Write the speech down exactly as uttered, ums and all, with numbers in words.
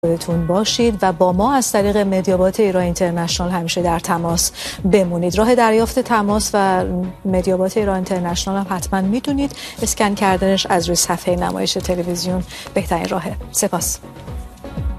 خودتون باشید و با ما از طریق مدیابات ایران اینترنشنال همیشه در تماس بمونید. راه دریافت تماس و مدیابات ایران اینترنشنال هم حتما میدونید، اسکن کردنش از روی صفحه نمایش تلویزیون بهترین راهه. سپاس.